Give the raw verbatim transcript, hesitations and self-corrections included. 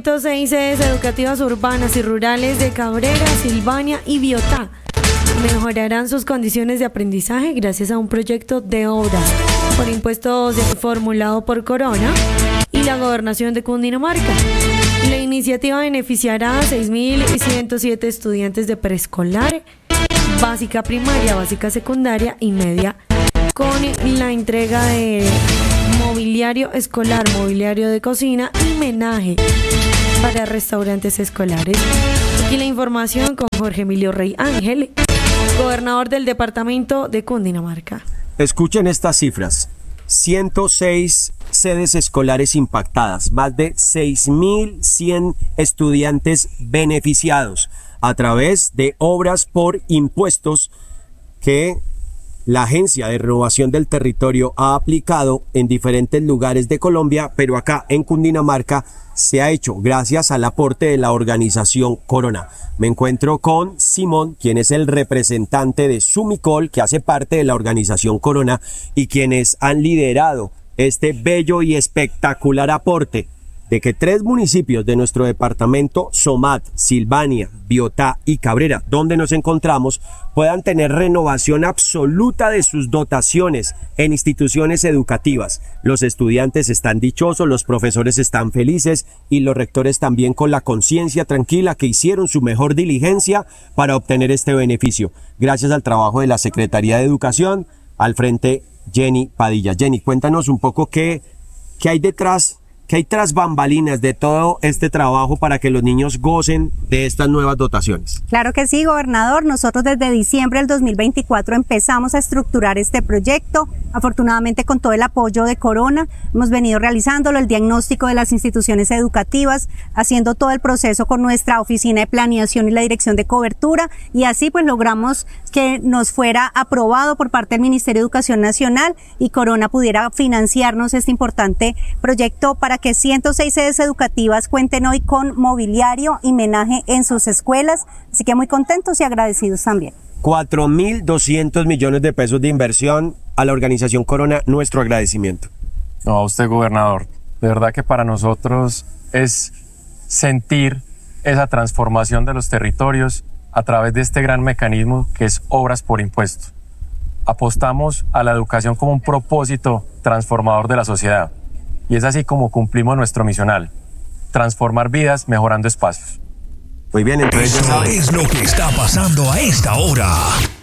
ciento seis sedes educativas urbanas y rurales de Cabrera, Silvania y Biotá mejorarán sus condiciones de aprendizaje gracias a un proyecto de obras por impuestos formulado por Corona y la Gobernación de Cundinamarca. La iniciativa beneficiará a seis mil ciento siete estudiantes de preescolar, básica primaria, básica secundaria y media, con la entrega de mobiliario escolar, mobiliario de cocina y menaje para restaurantes escolares. Aquí la información con Jorge Emilio Rey Ángel, gobernador del departamento de Cundinamarca. Escuchen estas cifras: ciento seis sedes escolares impactadas, más de seis mil cien estudiantes beneficiados a través de obras por impuestos que la Agencia de Renovación del Territorio ha aplicado en diferentes lugares de Colombia, pero acá en Cundinamarca se ha hecho gracias al aporte de la organización Corona. Me encuentro con Simón, quien es el representante de Sumicol, que hace parte de la organización Corona y quienes han liderado este bello y espectacular aporte de que tres municipios de nuestro departamento, Somat, Silvania, Biotá y Cabrera, donde nos encontramos, puedan tener renovación absoluta de sus dotaciones en instituciones educativas. Los estudiantes están dichosos, los profesores están felices y los rectores también, con la conciencia tranquila que hicieron su mejor diligencia para obtener este beneficio. Gracias al trabajo de la Secretaría de Educación, al frente Jenny Padilla. Jenny, cuéntanos un poco qué, qué hay detrás ¿Qué hay tras bambalinas de todo este trabajo para que los niños gocen de estas nuevas dotaciones? Claro que sí, gobernador. Nosotros desde diciembre del dos mil veinticuatro empezamos a estructurar este proyecto. Afortunadamente, con todo el apoyo de Corona, hemos venido realizándolo, el diagnóstico de las instituciones educativas, haciendo todo el proceso con nuestra oficina de planeación y la dirección de cobertura, y así pues logramos que nos fuera aprobado por parte del Ministerio de Educación Nacional y Corona pudiera financiarnos este importante proyecto para que ciento seis sedes educativas cuenten hoy con mobiliario y menaje en sus escuelas. Así que muy contentos y agradecidos también. cuatro mil doscientos millones de pesos de inversión a la organización Corona, nuestro agradecimiento. No, a usted, gobernador. De verdad que para nosotros es sentir esa transformación de los territorios a través de este gran mecanismo que es obras por impuesto. Apostamos a la educación como un propósito transformador de la sociedad. Y es así como cumplimos nuestro misional: transformar vidas mejorando espacios. Muy bien, entonces Esto es lo que está pasando a esta hora.